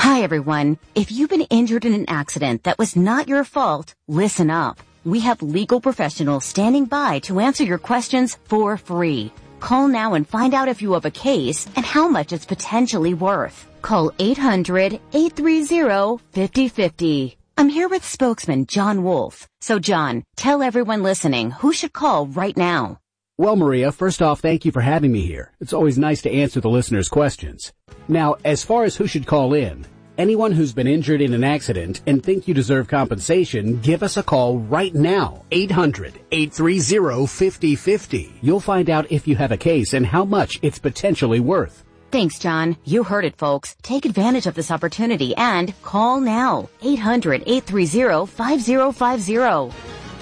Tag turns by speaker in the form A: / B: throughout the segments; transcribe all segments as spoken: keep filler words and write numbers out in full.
A: Hi, everyone. If you've been injured in an accident that was not your fault, listen up. We have legal professionals standing by to answer your questions for free. Call now and find out if you have a case and how much it's potentially worth. Call eight hundred, eight three zero, five zero five zero. I'm here with spokesman John Wolf. So, John, tell everyone listening who should call right now.
B: Well, Maria, first off, thank you for having me here. It's always nice to answer the listeners' questions. Now, as far as who should call in, anyone who's been injured in an accident and think you deserve compensation, give us a call right now. eight hundred, eight three zero, five zero five zero. You'll find out if you have a case and how much it's potentially worth.
A: Thanks, John. You heard it, folks. Take advantage of this opportunity and call now. eight hundred, eight three zero, five zero five zero.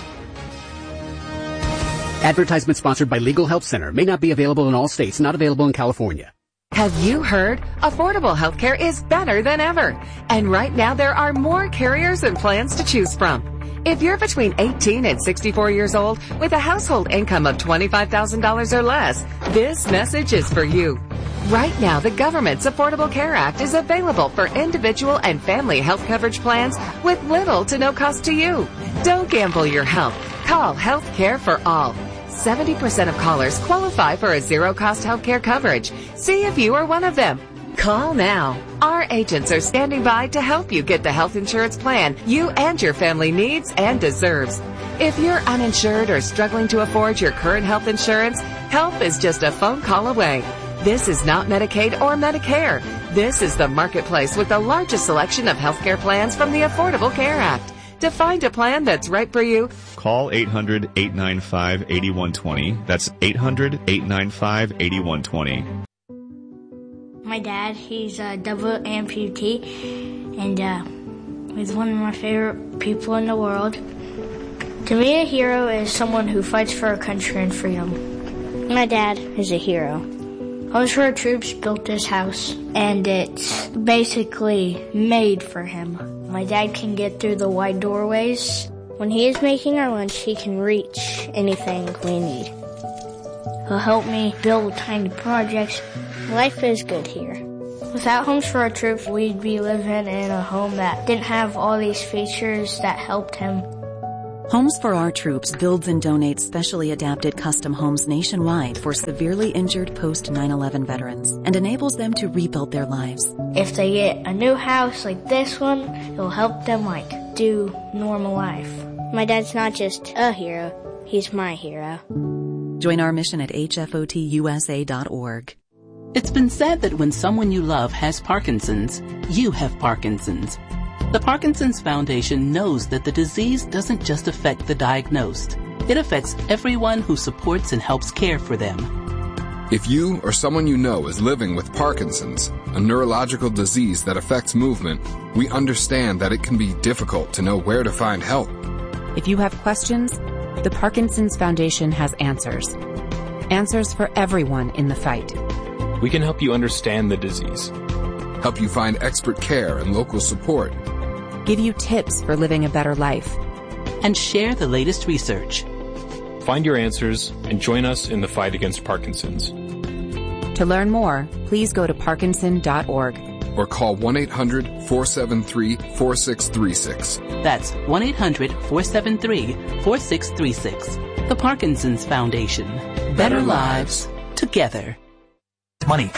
B: Advertisement sponsored by Legal Help Center. May not be available in all states. Not available in California.
C: Have you heard? Affordable healthcare is better than ever. And right now there are more carriers and plans to choose from. If you're between eighteen and sixty-four years old with a household income of twenty-five thousand dollars or less, this message is for you. Right now, the government's Affordable Care Act is available for individual and family health coverage plans with little to no cost to you. Don't gamble your health. Call Health Care for All. seventy percent of callers qualify for a zero-cost health care coverage. See if you are one of them. Call now. Our agents are standing by to help you get the health insurance plan you and your family needs and deserves. If you're uninsured or struggling to afford your current health insurance, help is just a phone call away. This is not Medicaid or Medicare. This is the marketplace with the largest selection of healthcare plans from the Affordable Care Act. To find a plan that's right for you,
D: call eight hundred, eight nine five, eight one two zero. That's eight hundred, eight nine five, eight one two zero.
E: My dad, he's a double amputee, and uh, he's one of my favorite people in the world. To me, a hero is someone who fights for our country and freedom. My dad is a hero. Homes for Our Troops built this house, and it's basically made for him. My dad can get through the wide doorways. When he is making our lunch, he can reach anything we need. He'll help me build tiny projects. Life is good here. Without Homes for Our Troops, we'd be living in a home that didn't have all these features that helped him.
F: Homes for Our Troops builds and donates specially adapted custom homes nationwide for severely injured post nine eleven veterans and enables them to rebuild their lives.
E: If they get a new house like this one, it'll help them like do normal life. My dad's not just a hero, he's my hero.
F: Join our mission at H F O T U S A dot org.
G: It's been said that when someone you love has Parkinson's, you have Parkinson's. The Parkinson's Foundation knows that the disease doesn't just affect the diagnosed. It affects everyone who supports and helps care for them.
H: If you or someone you know is living with Parkinson's, a neurological disease that affects movement, we understand that it can be difficult to know where to find help.
I: If you have questions, the Parkinson's Foundation has answers. Answers for everyone in the fight.
J: We can help you understand the disease.
H: Help you find expert care and local support.
I: Give you tips for living a better life.
G: And share the latest research.
J: Find your answers and join us in the fight against Parkinson's.
I: To learn more, please go to Parkinson dot org.
H: Or call one eight hundred, four seven three, four six three six.
G: That's one eight hundred, four seven three, four six three six. The Parkinson's Foundation. Better, Better lives together.
K: Money.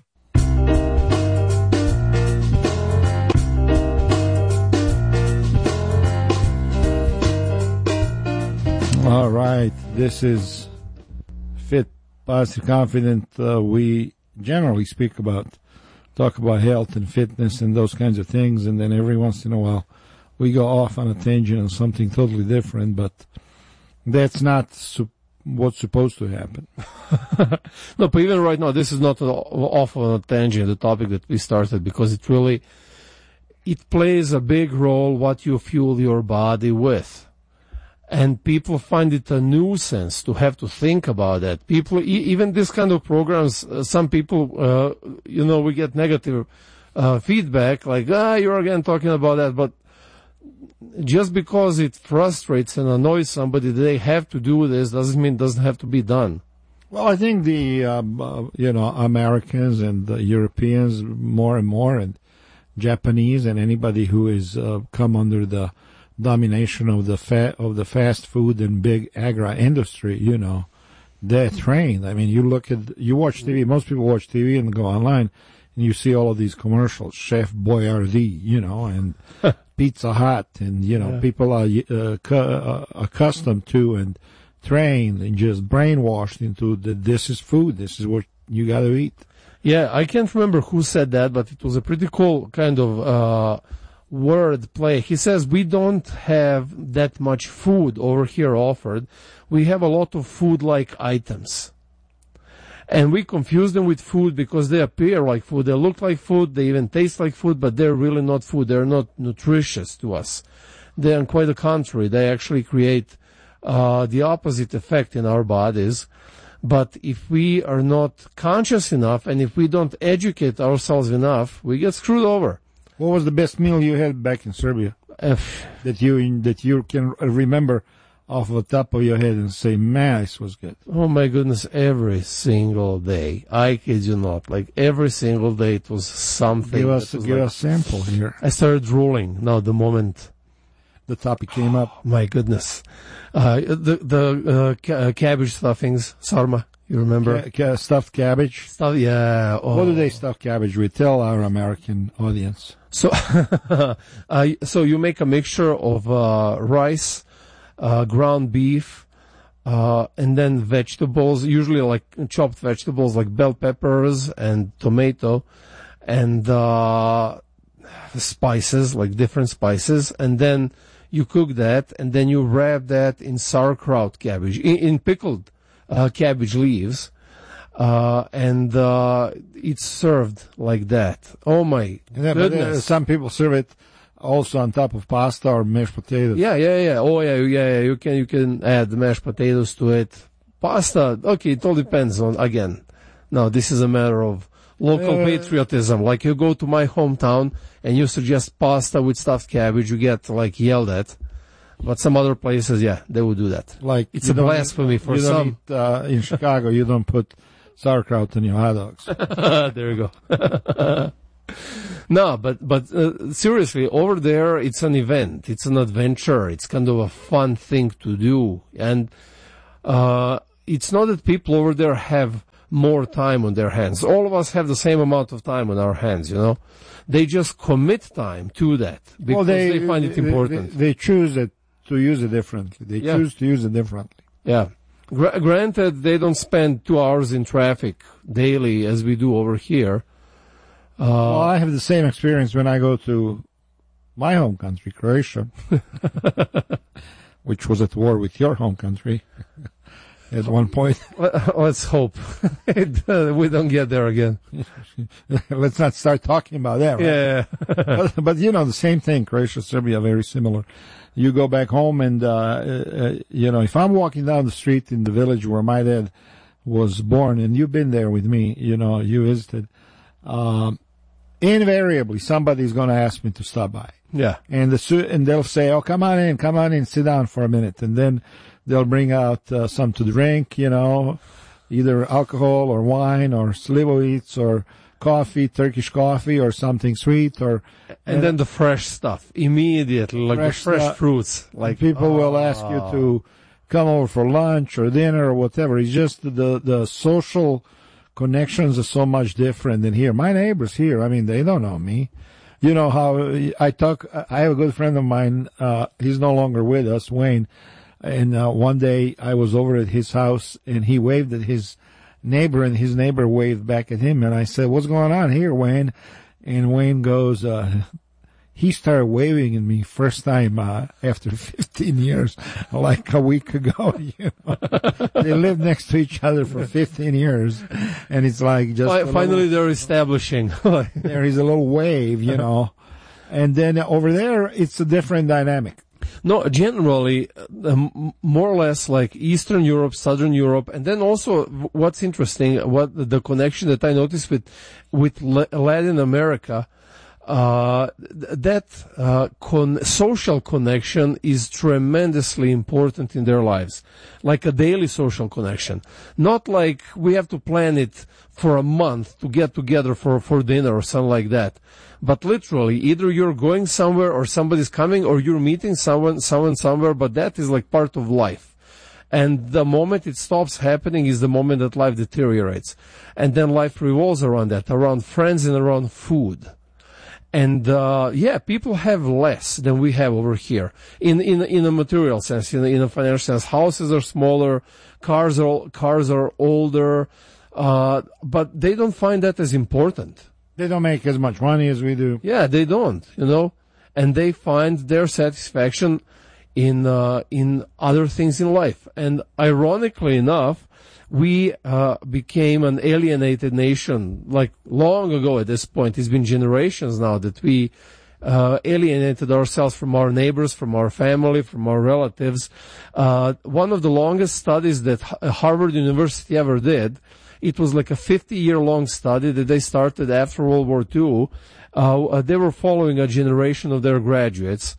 L: All right, this is Fit, Positive, Confident. Uh, we generally speak about, talk about health and fitness and those kinds of things, and then every once in a while we go off on a tangent on something totally different, but that's not su- what's supposed to happen.
M: No, but even right now, this is not off on a tangent, the topic that we started, because it really, it plays a big role what you fuel your body with. And people find it a nuisance to have to think about that. People, e- even this kind of programs, uh, some people, uh, you know, we get negative uh, feedback, like, ah, you're again talking about that. But just because it frustrates and annoys somebody, they have to do this, doesn't mean it doesn't have to be done.
L: Well, I think the, um, uh, you know, Americans and the Europeans more and more, and Japanese and anybody who is uh, come under the domination of the fa- of the fast food and big agri industry, you know, they're trained. I mean, you look at, you watch T V, most people watch T V and go online, and you see all of these commercials, Chef Boyardee, you know, and Pizza Hut, and, you know, yeah. people are uh, cu- uh, accustomed to and trained and just brainwashed into that this is food, this is what you got to eat.
M: Yeah, I can't remember who said that, but it was a pretty cool kind of uh, word play. He says, we don't have that much food over here offered. We have a lot of food-like items. And we confuse them with food because they appear like food. They look like food. They even taste like food, but they're really not food. They're not nutritious to us. They're quite the contrary. They actually create uh, the opposite effect in our bodies. But if we are not conscious enough and if we don't educate ourselves enough, we get screwed over.
L: What was the best meal you had back in Serbia uh, that you that you can remember off the top of your head and say, man, this was good?
M: Oh, my goodness, every single day. I kid you not. Like, every single day it was something.
L: Give us, give
M: like,
L: us a sample here.
M: I started drooling now the moment
L: the topic came up.
M: Oh, my goodness. Uh, the the uh, ca- uh, cabbage stuffings, sarma, you remember?
L: Ca- ca- stuffed cabbage?
M: Stuff, yeah. Oh.
L: What do they stuff cabbage with? Tell our American audience.
M: So, uh, so you make a mixture of uh, rice, Uh, ground beef, uh, and then vegetables, usually like chopped vegetables like bell peppers and tomato, and uh, spices, like different spices, and then you cook that, and then you wrap that in sauerkraut cabbage, in, in pickled uh, cabbage leaves, uh, and uh, it's served like that. Oh my
L: yeah,
M: goodness.
L: But, uh, some people serve it also on top of pasta or mashed potatoes.
M: Yeah, yeah, yeah. Oh, yeah, yeah, yeah. You can, you can add mashed potatoes to it. Pasta, okay, it all depends on, again. No, this is a matter of local uh, patriotism. Like, you go to my hometown and you suggest pasta with stuffed cabbage, you get, like, yelled at. But some other places, yeah, they would do that.
L: Like,
M: it's a blasphemy for
L: you
M: some.
L: Don't eat, uh, in Chicago, you don't put sauerkraut in your hot dogs.
M: There you go. No, but but uh, seriously, over there it's an event, it's an adventure, it's kind of a fun thing to do, and uh, it's not that people over there have more time on their hands. All of us have the same amount of time on our hands, you know. They just commit time to that because well, they, they find it important.
L: They, they choose it to use it differently. They yeah. choose to use it differently.
M: Yeah. Gra- granted, they don't spend two hours in traffic daily as we do over here. Uh,
L: well, I have the same experience when I go to my home country, Croatia, which was at war with your home country at one point.
M: Let's hope we don't get there again.
L: Let's not start talking about that, right?
M: Yeah.
L: but, but, you know, the same thing, Croatia, Serbia, very similar. You go back home and, uh, uh, you know, if I'm walking down the street in the village where my dad was born, and you've been there with me, you know, you visited, um, invariably somebody's going to ask me to stop by.
M: Yeah.
L: And the and they'll say, oh, come on in, come on in, sit down for a minute. And then they'll bring out uh, some to drink, you know, either alcohol or wine or slivovic or coffee, Turkish coffee or something sweet. or
M: And uh, then the fresh stuff, immediately, like fresh, the fresh uh, fruits. Like
L: people
M: oh.
L: will ask you to come over for lunch or dinner or whatever. It's just the, the social connections are so much different than here. My neighbors here, I mean, they don't know me. You know how I talk, I have a good friend of mine, uh, he's no longer with us, Wayne, and uh, one day I was over at his house and he waved at his neighbor and his neighbor waved back at him, and I said, what's going on here, Wayne? And Wayne goes, uh, he started waving at me first time uh, after fifteen years, like a week ago. You know, they lived next to each other for fifteen years, and it's like just
M: well, finally
L: little,
M: they're establishing.
L: There is a little wave, you know, and then over there it's a different dynamic.
M: No, generally, uh, more or less like Eastern Europe, Southern Europe, and then also what's interesting, what the connection that I noticed with with Latin America. Uh, that uh, con- social connection is tremendously important in their lives, like a daily social connection. Not like we have to plan it for a month to get together for, for dinner or something like that. But literally, either you're going somewhere or somebody's coming or you're meeting someone, someone somewhere, but that is like part of life. And the moment it stops happening is the moment that life deteriorates. And then life revolves around that, around friends and around food. And, uh, yeah, people have less than we have over here. In, in, in a material sense, in a, in a financial sense. Houses are smaller, cars are, cars are older, uh, but they don't find that as important.
L: They don't make as much money as we do.
M: Yeah, they don't, you know, and they find their satisfaction in, uh, in other things in life. And ironically enough, we uh became an alienated nation like long ago at this point. It's been generations now that we uh alienated ourselves from our neighbors, from our family, from our relatives. Uh one of the longest studies that Harvard University ever did, it was like a fifty-year-long study that they started after World War Two. Uh they were following a generation of their graduates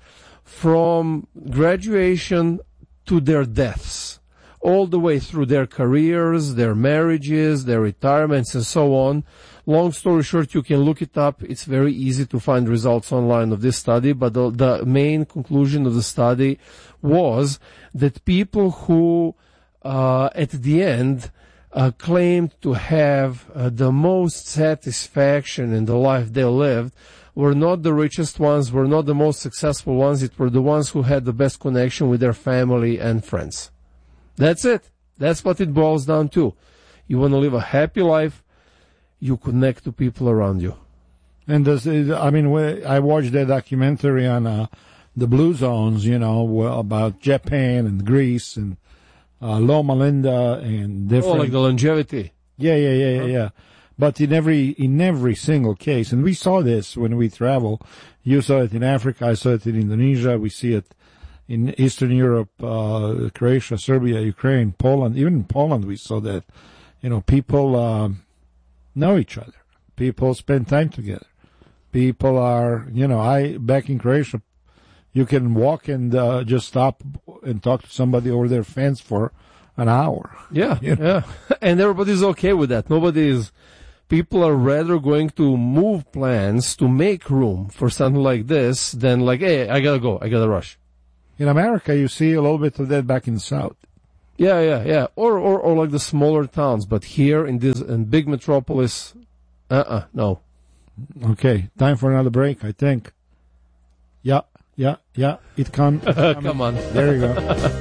M: from graduation to their deaths, all the way through their careers, their marriages, their retirements, and so on. Long story short, you can look it up. It's very easy to find results online of this study, but the, the main conclusion of the study was that people who, uh, at the end, uh, claimed to have uh, the most satisfaction in the life they lived were not the richest ones, were not the most successful ones. It were the ones who had the best connection with their family and friends. That's it. That's what it boils down to. You want to live a happy life, you connect to people around you.
L: And does it, I mean, I watched that documentary on uh, the Blue Zones, you know, about Japan and Greece and uh, Loma Linda and different.
M: Oh, like the longevity.
L: Yeah, yeah, yeah, yeah, yeah. But in every in every single case, and we saw this when we travel. You saw it in Africa. I saw it in Indonesia. We see it in Eastern Europe, uh, Croatia, Serbia, Ukraine, Poland. Even in Poland, we saw that, you know, people um, know each other. People spend time together. People are, you know, I, back in Croatia, you can walk and uh, just stop and talk to somebody over their fence for an hour.
M: Yeah,
L: you know?
M: yeah. And everybody's okay with that. Nobody is, people are rather going to move plans to make room for something like this than like, hey, I gotta go, I gotta rush.
L: In America, you see a little bit of that back in the South.
M: Yeah, yeah, yeah. Or, or, or like the smaller towns. But here in this, in big metropolis, uh-uh, no.
L: Okay. Time for another break, I think. Yeah, yeah, yeah. It come,
M: Come on.
L: There you go.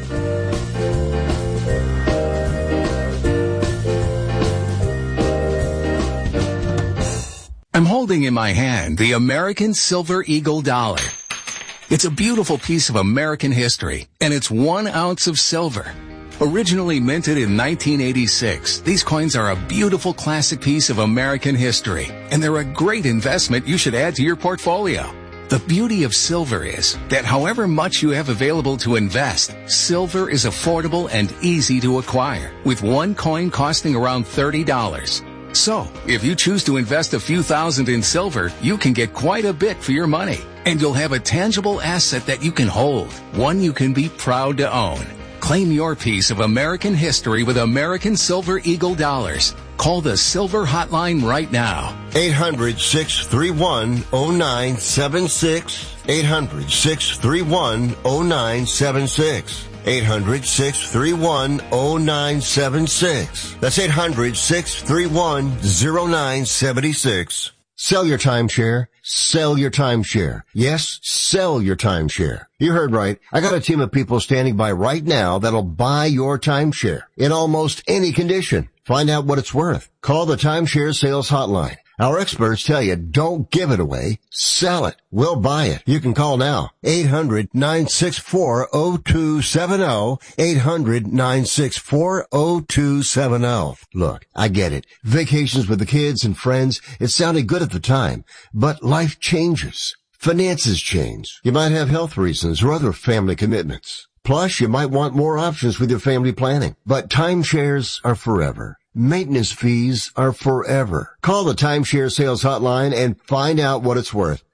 K: I'm holding in my hand the American Silver Eagle dollar. It's a beautiful piece of American history, and it's one ounce of silver. Originally minted in nineteen eighty-six, these coins are a beautiful classic piece of American history, and they're a great investment you should add to your portfolio. The beauty of silver is that however much you have available to invest, silver is affordable and easy to acquire, with one coin costing around thirty dollars. So, if you choose to invest a few thousand in silver, you can get quite a bit for your money. And you'll have a tangible asset that you can hold, one you can be proud to own. Claim your piece of American history with American Silver Eagle dollars. Call the Silver Hotline right now.
N: eight hundred, six three one, oh nine seven six. eight hundred, six three one, oh nine seven six. eight hundred, six three one, oh nine seven six. That's eight hundred, six three one, oh nine seven six. Sell your timeshare. Sell your timeshare. Yes, sell your timeshare. You heard right. I got a team of people standing by right now that'll buy your timeshare in almost any condition. Find out what it's worth. Call the Timeshare Sales Hotline. Our experts tell you don't give it away. Sell it. We'll buy it. You can call now. eight hundred, nine six four, oh two seven oh. eight hundred, nine six four, oh two seven oh. Look, I get it. Vacations with the kids and friends, it sounded good at the time. But life changes. Finances change. You might have health reasons or other family commitments. Plus, you might want more options with your family planning. But timeshares are forever. Maintenance fees are forever. Call the Timeshare Sales Hotline and find out what it's worth.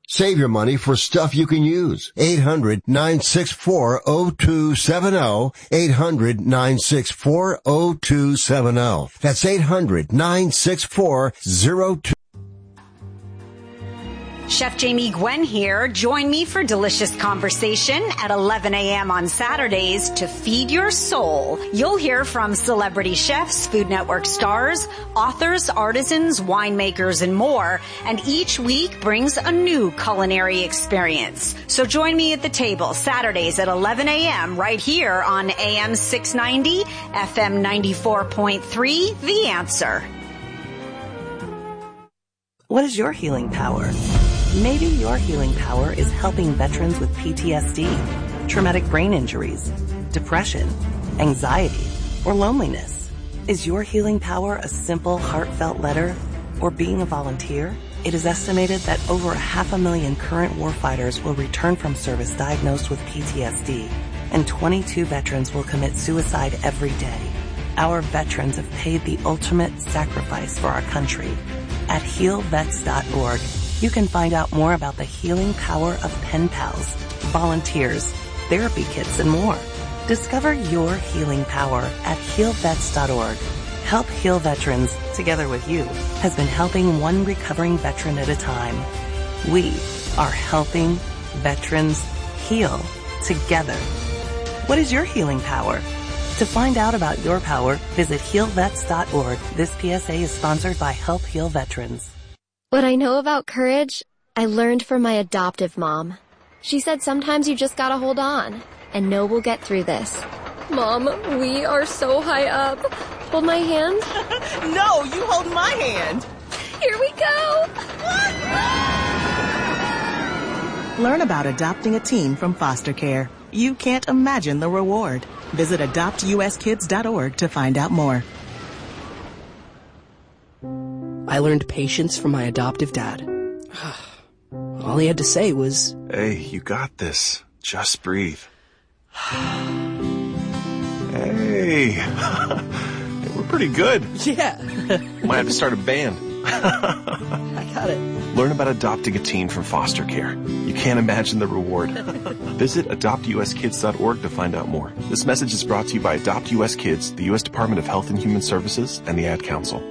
N: Save your money for stuff you can use. eight hundred, nine six four, zero two seven zero. eight hundred, nine six four, zero two seven zero. That's eight hundred, nine six four, zero two.
O: Chef Jamie Gwen here. Join me for delicious conversation at eleven a.m. on Saturdays to feed your soul. You'll hear from celebrity chefs, Food Network stars, authors, artisans, winemakers, and more. And each week brings a new culinary experience. So join me at the table Saturdays at eleven a.m. right here on A M six ninety, F M ninety-four point three, The Answer.
P: What is your healing power? Maybe your healing power is helping veterans with P T S D, traumatic brain injuries, depression, anxiety, or loneliness. Is your healing power a simple, heartfelt letter or being a volunteer? It is estimated that over a half a million current warfighters will return from service diagnosed with P T S D, and twenty-two veterans will commit suicide every day. Our veterans have paid the ultimate sacrifice for our country. At heal vets dot org, you can find out more about the healing power of pen pals, volunteers, therapy kits, and more. Discover your healing power at heal vets dot org. Help Heal Veterans, together with you, has been helping one recovering veteran at a time. We are helping veterans heal together. What is your healing power? To find out about your power, visit heal vets dot org. This P S A is sponsored by Help Heal Veterans.
Q: What I know about courage, I learned from my adoptive mom. She said sometimes you just gotta hold on and know we'll get through this. Mom, we are so high up. Hold my hand.
R: No, you hold my hand.
Q: Here we go.
R: Learn about adopting a teen from foster care. You can't imagine the reward. Visit adopt U S kids dot org to find out more.
S: I learned patience from my adoptive dad. All he had to say was,
T: "Hey, you got this. Just breathe." Hey, we're pretty good.
S: Yeah.
T: Might have to start a band.
S: I got it.
T: Learn about adopting a teen from foster care. You can't imagine the reward. Visit adopt U S kids dot org to find out more. This message is brought to you by Adopt U S Kids, the U S Department of Health and Human Services, and the Ad Council.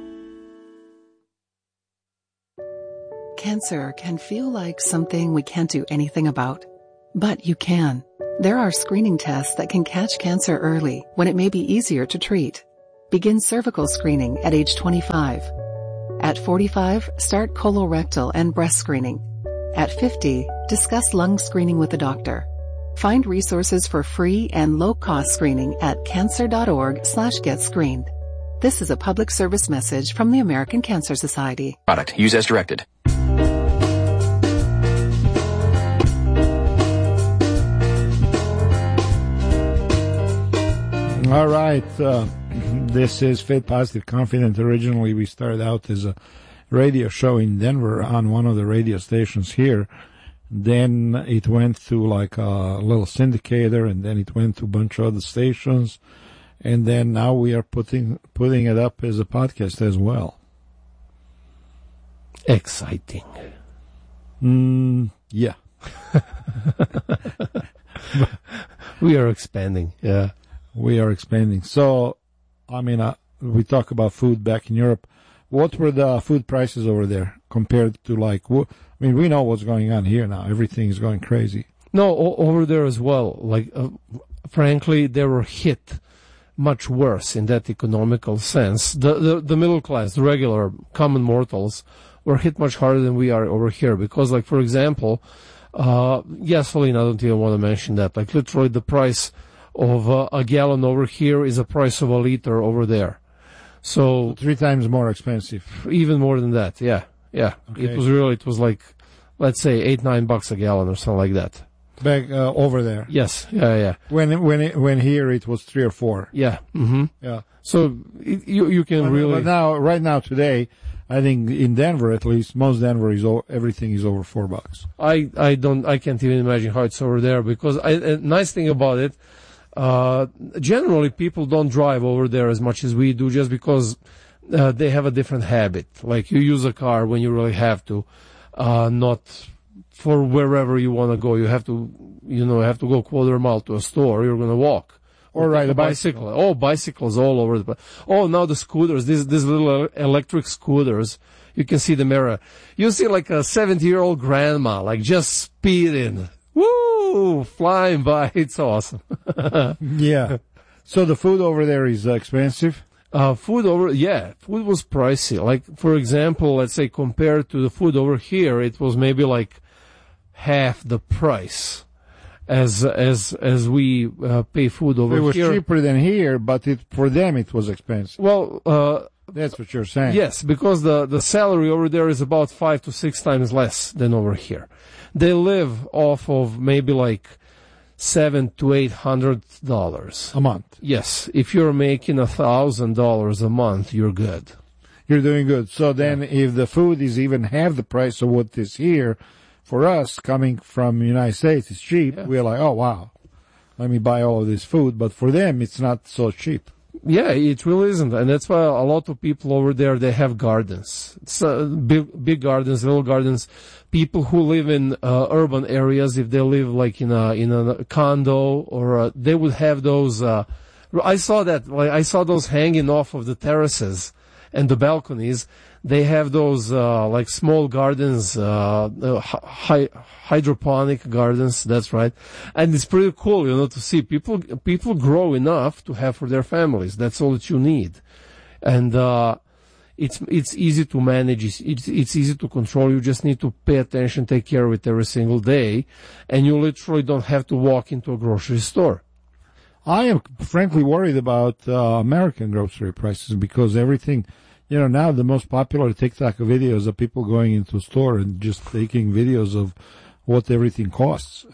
F: Cancer can feel like something we can't do anything about. But you can. There are screening tests that can catch cancer early when it may be easier to treat. Begin cervical screening at age twenty-five. At forty-five, start colorectal and breast screening. At fifty, discuss lung screening with a doctor. Find resources for free and low-cost screening at cancer dot org slash get screened. This is a public service message from the American Cancer Society.
U: Product. Use as directed.
L: All right. Uh, this is Fit, Positive, Confident. Originally, we started out as a radio show in Denver on one of the radio stations here. Then it went to like a little syndicator, and then it went to a bunch of other stations. And then now we are putting putting it up as a podcast as well.
M: Exciting.
L: Mm, yeah.
M: We are expanding. Yeah.
L: We are expanding. So, I mean, uh, we talk about food back in Europe. What were the food prices over there compared to like, I mean, we know what's going on here now. Everything is going crazy.
M: No, o- over there as well. Like, uh, frankly, they were hit much worse in that economical sense. The, the, the middle class, the regular common mortals were hit much harder than we are over here because, like, for example, uh, gasoline, I don't even want to mention that. Like, literally the price of uh, a gallon over here is the price of a liter over there. So
L: three times more expensive.
M: Even more than that, yeah. Yeah.
L: Okay.
M: It was really, it was like, let's say eight, nine bucks a gallon or something like that.
L: Back uh, over there.
M: Yes, yeah, yeah.
L: When when it, when here it was three or four.
M: Yeah. Mm-hmm.
L: Yeah.
M: So it, you you can
L: but,
M: really.
L: But now, right now, today, I think in Denver at least, most Denver is o- everything is over four bucks.
M: I I don't I can't even imagine how it's over there because I, a nice thing about it. Uh, generally, people don't drive over there as much as we do just because uh, they have a different habit. Like, you use a car when you really have to, uh, not for wherever you want to go. You have to, you know, have to go quarter mile to a store. You're going to walk.
L: Or ride a
M: bicycle. bicycle. Oh, bicycles all over the place. Oh, now the scooters, these, these little electric scooters. You can see the mirror. You see like a seventy-year-old grandma, like just speeding. Woo! Flying by. It's awesome.
L: Yeah. So the food over there is uh, expensive?
M: Uh, food over, yeah, food was pricey. Like, for example, let's say compared to the food over here, it was maybe like half the price as, as, as we uh, pay food over here.
L: It was
M: here.
L: cheaper than here, but it, for them it was expensive.
M: Well, uh,
L: that's what you're saying.
M: Yes, because the, the salary over there is about five to six times less than over here. They live off of maybe like seven to eight hundred dollars
L: a month.
M: Yes, if you're making a thousand dollars a month, you're good.
L: You're doing good. So then, yeah. If the food is even half the price of what is here, for us coming from the United States, it's cheap. Yeah. We're like, oh wow, let me buy all of this food. But for them, it's not so cheap.
M: Yeah, it really isn't, and that's why a lot of people over there, they have gardens. It's uh, big, big gardens, little gardens. People who live in uh, urban areas, if they live like in a in a condo, or uh, they would have those. Uh, I saw that, like I saw those hanging off of the terraces and the balconies. They have those uh, like small gardens, uh, uh, hy- hydroponic gardens. That's right, and it's pretty cool, you know, to see people people grow enough to have for their families. That's all that you need, and uh, it's it's easy to manage. It's, it's it's easy to control. You just need to pay attention, take care of it every single day, and you literally don't have to walk into a grocery store.
L: I am frankly worried about uh, American grocery prices because everything. You know, now the most popular TikTok videos are people going into a store and just taking videos of what everything costs.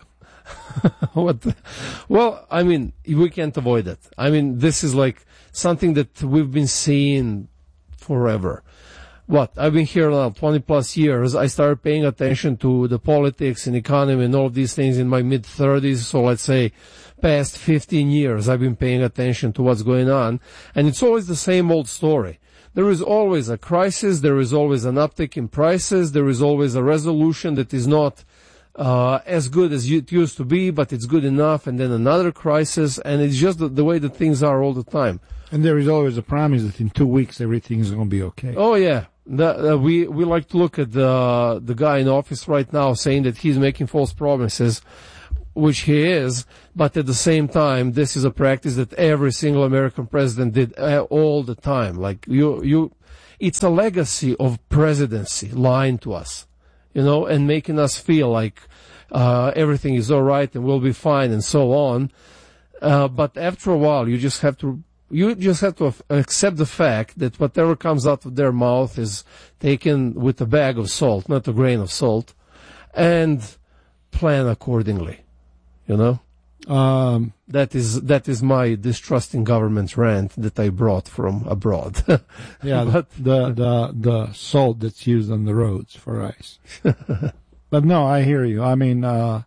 M: what? The, well, I mean, we can't avoid it. I mean, this is like something that we've been seeing forever. What? I've been here now twenty plus years. I started paying attention to the politics and economy and all of these things in my mid thirties. So let's say past fifteen years, I've been paying attention to what's going on. And it's always the same old story. There is always a crisis, there is always an uptick in prices, there is always a resolution that is not uh, as good as it used to be, but it's good enough, and then another crisis, and it's just the, the way that things are all the time.
L: And there is always a promise that in two weeks everything is going to be okay.
M: Oh, yeah. The, uh, we, we like to look at the, the guy in office right now saying that he's making false promises, which he is, but at the same time, this is a practice that every single American president did uh, all the time. Like you, you, it's a legacy of presidency lying to us, you know, and making us feel like uh, everything is all right and we'll be fine and so on. Uh, but after a while, you just have to, you just have to accept the fact that whatever comes out of their mouth is taken with a bag of salt, not a grain of salt, and plan accordingly. You know, um, that is that is my distrusting government rant that I brought from abroad.
L: Yeah, but the the the salt that's used on the roads for ice. But no, I hear you. I mean, uh,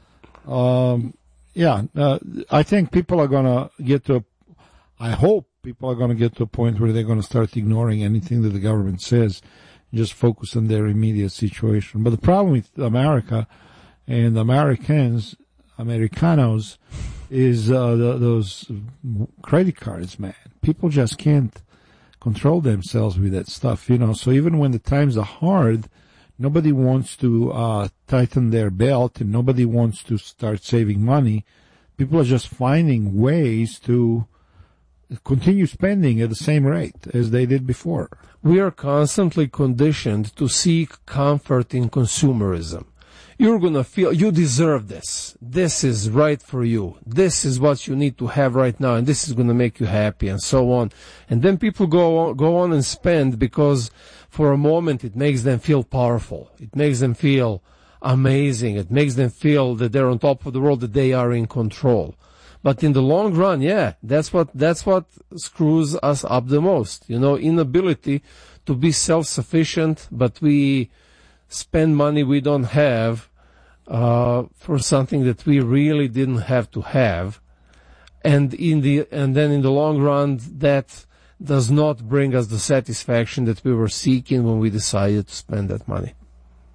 L: um, yeah, uh, I think people are gonna get to. A, I hope people are gonna get to a point where they're gonna start ignoring anything that the government says, and just focus on their immediate situation. But the problem with America and Americans. Americanos is uh, the, those credit cards, man. People just can't control themselves with that stuff, you know. So even when the times are hard, nobody wants to uh, tighten their belt and nobody wants to start saving money. People are just finding ways to continue spending at the same rate as they did before.
M: We are constantly conditioned to seek comfort in consumerism. You're going to feel, you deserve this. This is right for you. This is what you need to have right now, and this is going to make you happy, and so on. And then people go on, go on and spend because for a moment it makes them feel powerful. It makes them feel amazing. It makes them feel that they're on top of the world, that they are in control. But in the long run, yeah, that's what, that's what screws us up the most. You know, inability to be self-sufficient, but we spend money we don't have Uh, for something that we really didn't have to have, and in the and then in the long run, that does not bring us the satisfaction that we were seeking when we decided to spend that money.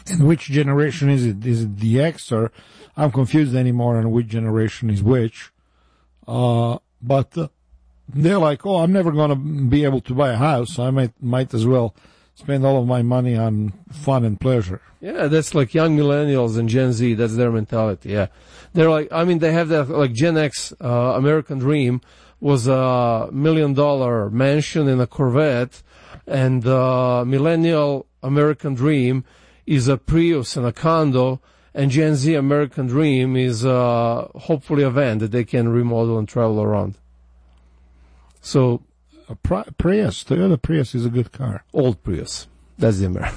L: And which generation is it? Is it the X, or I'm confused anymore on which generation is which. Uh, but uh, they're like, oh, I'm never going to be able to buy a house, so I might might as well spend all of my money on fun and pleasure.
M: Yeah, that's like young millennials and Gen Z. That's their mentality. Yeah, they're like, I mean, they have that like Gen X uh, American dream was a million dollar mansion in a Corvette, and uh, millennial American dream is a Prius and a condo, and Gen Z American dream is uh, hopefully a van that they can remodel and travel around. So,
L: a Pri- Prius, Toyota Prius is a good car.
M: Old Prius. That's the American.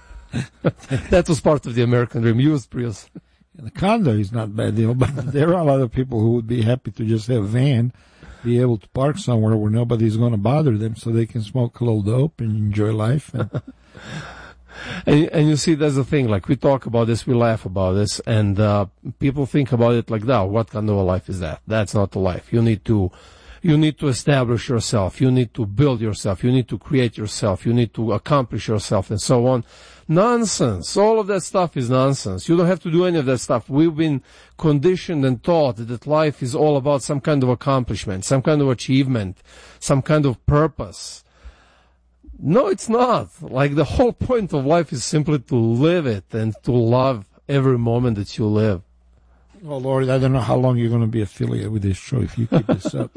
M: That was part of the American dream, used Prius.
L: The condo is not bad deal, but there are a lot of people who would be happy to just have a van, be able to park somewhere where nobody's going to bother them so they can smoke a little dope and enjoy life. And,
M: and, and you see, that's the thing, like we talk about this, we laugh about this, and uh, people think about it like, now, what kind of a life is that? That's not a life. You need to You need to establish yourself. You need to build yourself. You need to create yourself. You need to accomplish yourself and so on. Nonsense. All of that stuff is nonsense. You don't have to do any of that stuff. We've been conditioned and taught that life is all about some kind of accomplishment, some kind of achievement, some kind of purpose. No, it's not. Like the whole point of life is simply to live it and to love every moment that you live.
L: Oh, Lord, I don't know how long you're going to be affiliated with this show if you keep this up.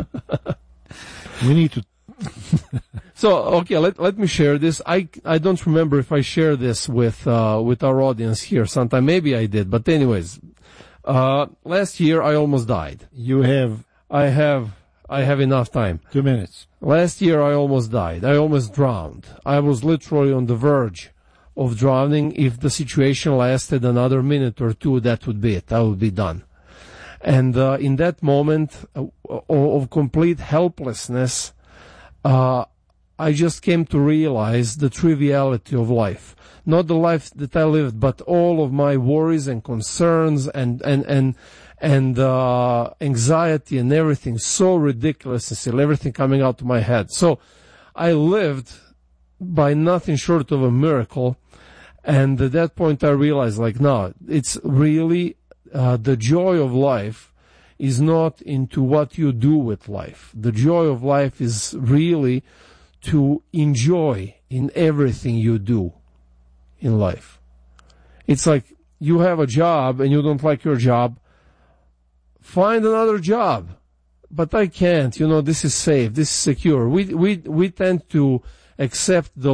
L: We need to...
M: So, okay, let let me share this. I, I don't remember if I shared this with uh, with our audience here sometime. Maybe I did, but anyways, uh, last year I almost died.
L: You have...
M: I have... I have enough time.
L: Two minutes.
M: Last year I almost died. I almost drowned. I was literally on the verge of drowning. If the situation lasted another minute or two, that would be it. I would be done. And uh, in that moment uh, of complete helplessness, uh, I just came to realize the triviality of life. Not the life that I lived, but all of my worries and concerns and and and and uh, anxiety and everything, so ridiculous and still everything coming out of my head. So I lived by nothing short of a miracle. And at that point I realized, like, no, it's really, uh, the joy of life is not into what you do with life. The joy of life is really to enjoy in everything you do in life. It's like you have a job and you don't like your job, find another job. But I can't, you know, this is safe, this is secure. We, we, we tend to accept the